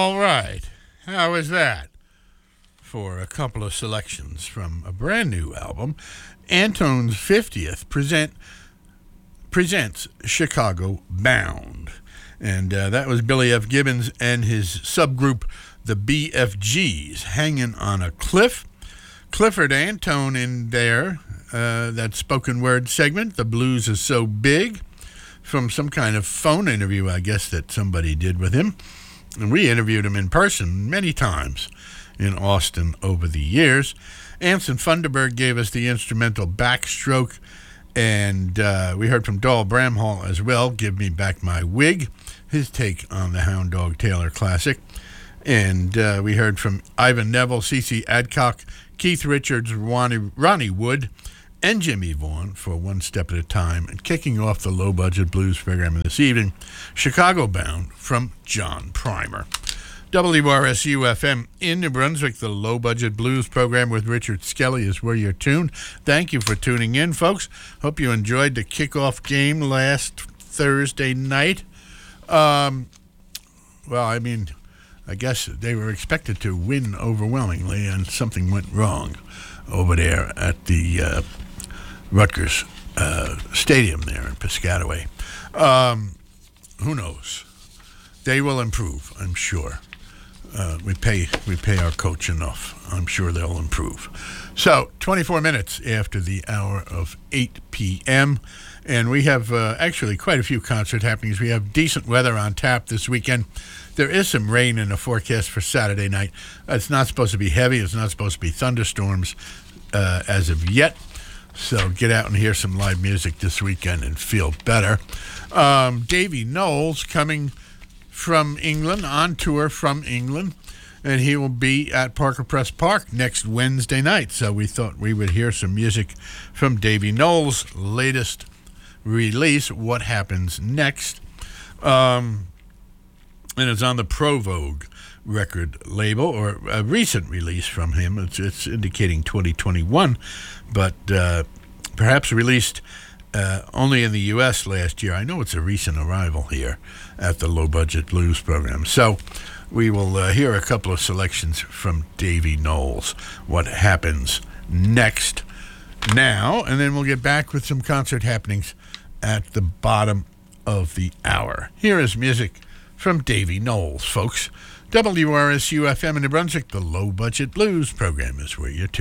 All right. How was that? For a couple of selections from a brand new album, Antone's 50th presents Chicago Bound. And that was Billy F. Gibbons and his subgroup, the BFGs, hanging on a cliff. Clifford Antone in there, that spoken word segment, The Blues Is So Big, from some kind of phone interview, I guess, that somebody did with him. And we interviewed him in person many times in Austin over the years. Anson Funderburg gave us the instrumental Backstroke, and we heard from Doll Bramhall as well, Give Me Back My Wig, his take on the Hound Dog Taylor classic. And we heard from Ivan Neville, C.C. Adcock, Keith Richards, Ronnie Wood, and Jimmy Vaughan for One Step at a Time. And kicking off the low-budget blues program this evening, Chicago Bound from John Primer. WRSU-FM in New Brunswick, the low-budget blues program with Richard Skelly is where you're tuned. Thank you for tuning in, folks. Hope you enjoyed the kickoff game last Thursday night. I guess they were expected to win overwhelmingly, and something went wrong over there at the Rutgers Stadium there in Piscataway. Who knows? They will improve, I'm sure. We pay our coach enough. I'm sure they'll improve. So, 24 minutes after the hour of 8 p.m., and we have actually quite a few concert happenings. We have decent weather on tap this weekend. There is some rain in the forecast for Saturday night. It's not supposed to be heavy. It's not supposed to be thunderstorms as of yet. So get out and hear some live music this weekend and feel better. Davy Knowles coming from England, on tour from England, and he will be at Parker Press Park next Wednesday night. So we thought we would hear some music from Davy Knowles' latest release, What Happens Next. And it's on the Provogue record label, or a recent release from him. It's indicating 2021, but perhaps released only in the U.S. last year. I know it's a recent arrival here at the Low Budget Blues program. So we will hear a couple of selections from Davy Knowles, What Happens Next now, and then we'll get back with some concert happenings at the bottom of the hour. Here is music from Davy Knowles, folks. WRSU-FM in New Brunswick, the Low Budget Blues program is where you're tuned.